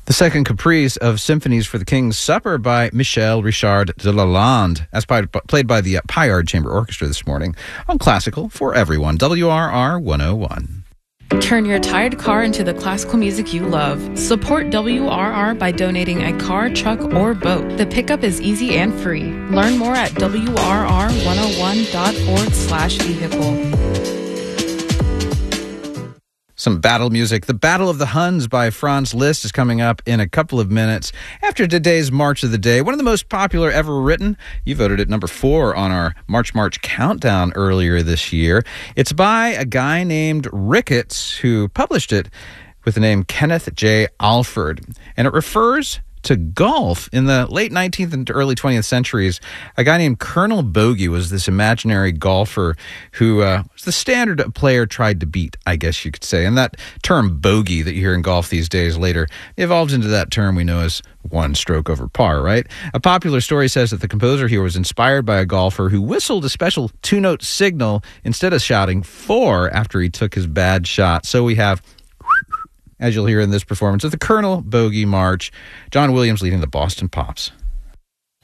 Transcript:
The second caprice of Symphonies for the King's Supper by Michel Richard de Lalande, as played by the Pyard Chamber Orchestra this morning on Classical for Everyone, WRR 101. Turn your tired car into the classical music you love. Support WRR by donating a car, truck, or boat. The pickup is easy and free. Learn more at WRR101.org/vehicle. Some battle music. The Battle of the Huns by Franz Liszt is coming up in a couple of minutes after today's March of the Day. One of the most popular ever written. You voted it number 4 on our March countdown earlier this year. It's by a guy named Ricketts who published it with the name Kenneth J. Alford. And it refers to golf. In the late 19th and early 20th centuries, a guy named Colonel Bogey was this imaginary golfer who was the standard a player tried to beat, I guess you could say. And that term bogey that you hear in golf these days later evolved into that term we know as one stroke over par, right? A popular story says that the composer here was inspired by a golfer who whistled a special 2-note signal instead of shouting 4 after he took his bad shot. So we have, as you'll hear in this performance of the Colonel Bogey March, John Williams leading the Boston Pops.